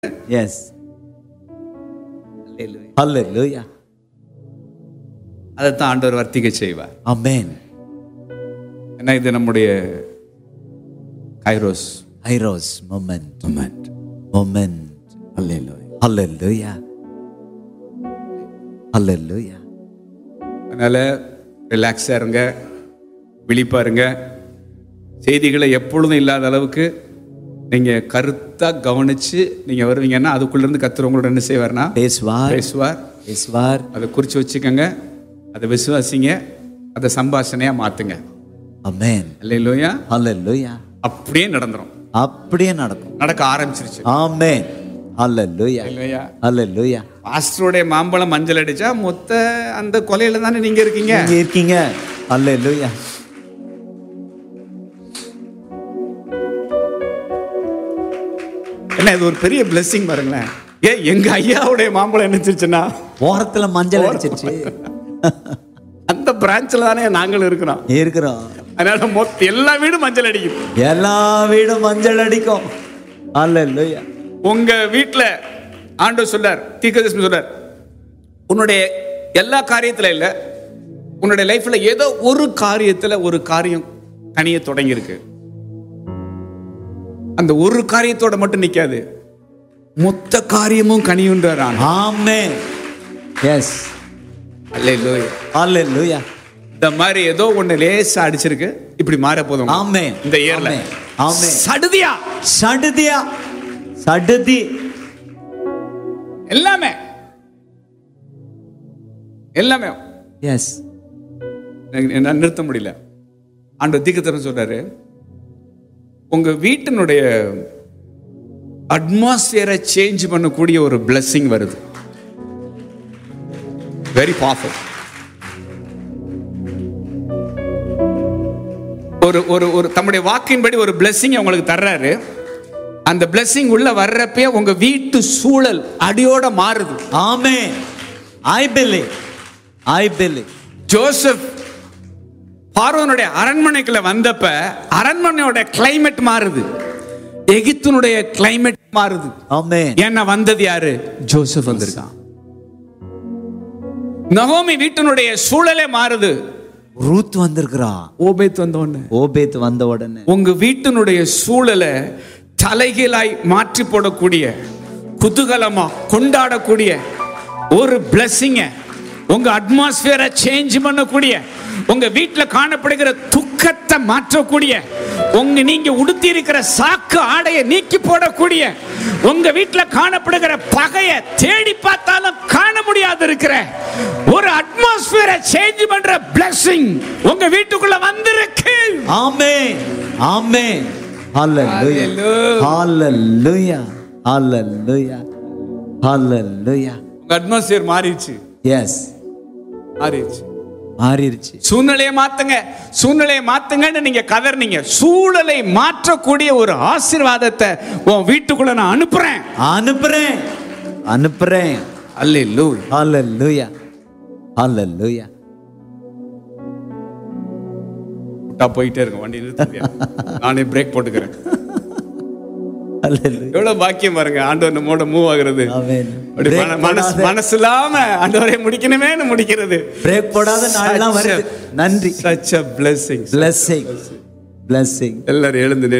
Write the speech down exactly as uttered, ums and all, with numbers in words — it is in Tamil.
Yes. Hallelujah. Hallelujah. அதைத்தான் ஆண்டவர் வர்த்திக்க செய்வார். Amen. ஏன்னா இது நம்முடைய kairos Kairos moment. moment. Moment. Hallelujah. Hallelujah. Hallelujah. அதனால ரிலாக்ஸா இருங்க, விழிப்பா இருங்க. செய்திகளை எப்பொழுதும் இல்லாத அளவுக்கு நீங்க கருத்தா கவனிச்சு நீங்க வருவீங்கன்னா அதுக்குள்ள இருந்து கர்த்தர் உங்களோட என்ன செய்வார்னா பேசுவார். பேசுவார். பேசுவார். அதை குறிச்சு வச்சுக்கோங்க, அதை விசுவாசிங்க, அதை சம்பாஷணையா மாத்துங்க. Amen. அல்லேலூயா. Hallelujah. அப்படியே நடந்துரும், அப்படியே நடக்கும். நடக்க ஆரம்பிச்சிருச்சு. Amen. Hallelujah. அல்லேலூயா. Hallelujah. பாஸ்டருடைய மாம்பழம் மஞ்சள் அடிச்சா மொத்த அந்த கொலையில தானே நீங்க இருக்கீங்க. நீங்க இருக்கீங்க. Hallelujah. என்ன இது ஒரு பெரிய blessing பாருங்களேன். ஏ எங்க ஐயாவுடைய மாம்பழம் என்னச்சுன்னா ஓரத்துல மஞ்சள் அடிச்சிருச்சு. அந்த பிரான்ச்ல தானே நாங்களும் இருக்கிறோம். இருக்கிறோம். அதனால மொத்த எல்லா வீடும் மஞ்சள் அடிக்கும். எல்லா வீடும் மஞ்சள் அடிக்கும். Hallelujah. உங்க வீட்டுல ஆண்டவர் சொல்றார், தீர்க்கதரிசி சொல்றார், உன்னுடைய எல்லா காரியத்துல இல்ல, உன்னுடைய லைஃப்ல ஏதோ ஒரு காரியத்துல ஒரு காரியம் கனிய தொடங்கி இருக்கு. அந்த ஒரு காரியத்தோட மட்டும் நிக்காது, மொத்த காரியமும் கனியுன்றார். Amen. Yes. அல்லேலூயா. Hallelujah. இந்த மாதிரி ஏதோ ஒண்ணு லேசா அடிச்சிருக்கு, இப்படி மாற போதும். Amen. இந்த இயர்ல Amen. சடுதியா சடுதியா சடுதி எல்லாமே எல்லாமே எஸ் என்ன நிறுத்த முடியல. ஆண்டவர் தீர்க்கதரிசி சொல்றாரு, உங்க வீட்டினுடைய அட்மாஸ்பியரை சேஞ்ச் பண்ணக்கூடிய ஒரு blessing வருது. Very powerful. ஒரு ஒரு ஒரு தம்முடைய வாக்கின்படி ஒரு blessing உங்களுக்கு தர்றாரு. அந்த blessing உள்ள வர்றப்பே உங்க வீட்டு சூழல் அடியோட மாறுது. ஆமென். I believe. I believe. Joseph பார்வோனுடைய அரண்மனைக்குள்ள வந்தப்ப அரண்மனையோட கிளைமேட் மாறுது, எகிப்தினுடைய கிளைமேட் மாறுது. ஆமென். என்ன வந்தது யாரு? ஜோசப் வந்திருக்கான். நகோமி வீட்டினுடைய சூழலே மாறுது. ரூத் வந்திருக்கிறா. ஓபேத் வந்த உடனே ஓபேத் வந்த உடனே உங்க வீட்டினுடைய சூழலை தலைகீழாய் மாற்றி போடக்கூடிய, குதூகலமா கொண்டாடக்கூடிய ஒரு blessing, உங்க அட்மாஸ்பியரை சேஞ்ச் பண்ணக்கூடிய, உங்க வீட்டுல காணப்படுகிற துக்கத்தை மாற்றக்கூடிய, உங்க நீங்க உடுத்தி இருக்கிற சாக்கு ஆடையை நீக்கி போடக்கூடிய, உங்க வீட்டுல காணப்படுகிற பகையை தேடி பார்த்தாலும் காண முடியாது இருக்கிற ஒரு அட்மாஸ்பியரை சேஞ்ச் பண்ற blessing உங்க வீட்டுக்குள்ள வந்திருக்கு. ஆமென். ஆமென். ஹalleluya. ஹalleluya. ஹalleluya. ஹalleluya. உங்க அட்மாஸ்பியர் மாறிடுச்சு. எஸ். மாறிடுச்சு. மாறிடுச்சு. சூழ்நிலையை மாத்துங்க, சூழ்நிலையை மாத்துங்கன்னு நீங்க கதர்னீங்க. சூழலை மாற்றக்கூடிய ஒரு ஆசீர்வாதத்தை உன் வீட்டுக்குள்ள நான் அனுப்புறேன் அனுப்புறேன். அனுப்புறேன். அல்லேலூயா. ஹalleluya. ஹalleluya. விட்டா போயிட்டே இருங்க, வண்டி நிறுத்துங்க, நானே பிரேக் போட்டுக்கிறேன். ஹalleluya. எவ்வளவு பாக்கியம் பாருங்க, ஆண்டவர் நம்மோட மூவ் ஆகுறது. ஆமென். அப்படி மன- மனசு மனசு இல்லாம ஆண்டவரே முடிக்கணுமேன்னு முடிக்கிறது. பிரேக் போடாத நாளெல்லாம் வருது. நன்றி. Such a blessing. blessing. blessing. எல்லாரும் எழுந்து